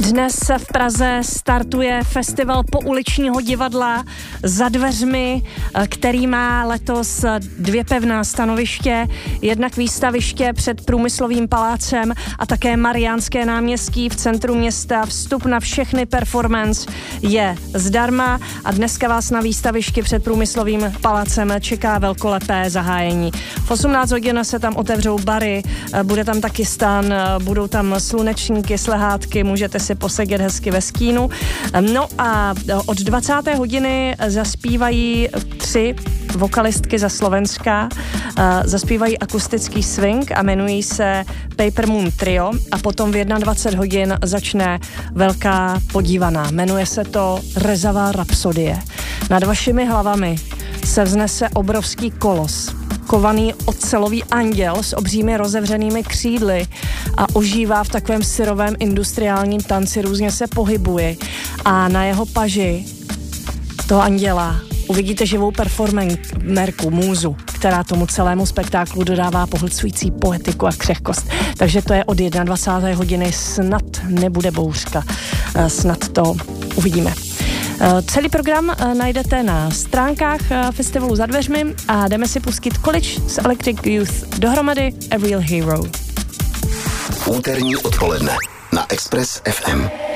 Dnes v Praze startuje festival pouličního divadla Za dveřmi, který má letos 2 pevná stanoviště, jednak výstaviště před Průmyslovým palácem a také Mariánské náměstí v centru města. Vstup na všechny performance je zdarma a dneska vás na výstavišti před Průmyslovým palácem čeká velkolepé zahájení. V 18 hodin se tam otevřou bary, bude tam taky stan, budou tam slunečníky, slehátky, můžete si posedět hezky ve skínu. No a od 20. hodiny zaspívají 3 vokalistky ze Slovenska, zaspívají akustický swing a jmenují se Paper Moon Trio a potom v 21 hodin začne velká podívaná. Jmenuje se to Rezavá rapsodie. Nad vašimi hlavami se vznese obrovský kolos, kovaný ocelový anděl s obřími rozevřenými křídly a ožívá v takovém syrovém industriálním tanci, různě se pohybuje a na jeho paži toho anděla uvidíte živou performerku, můzu, která tomu celému spektáklu dodává pohlcující poetiku a křehkost. Takže to je od 21. hodiny, snad nebude bouřka, snad to uvidíme. Celý program najdete na stránkách festivalu Za dveřmi a jdeme si pustit College z Electric Youth, dohromady A Real Hero. Úterní odpoledne na Express FM.